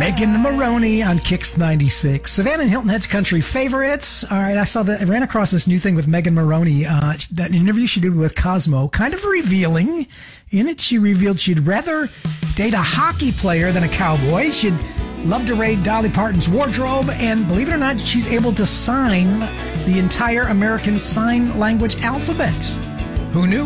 Megan Maroney on Kix 96. Savannah and Hilton Head's country favorites. All right, I ran across this new thing with Megan Maroney, that interview she did with Cosmo, kind of revealing. In it, she revealed she'd rather date a hockey player than a cowboy. She'd love to raid Dolly Parton's wardrobe, and believe it or not, she's able to sign the entire American Sign Language alphabet. Who knew?